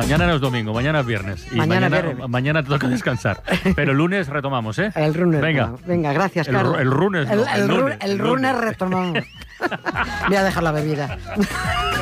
Mañana no es domingo, mañana es viernes. Y mañana te toca descansar. Pero el lunes retomamos, ¿eh? El lunes. Venga, gracias, Carlos. El lunes no. El lunes retomamos. Voy a dejar la bebida.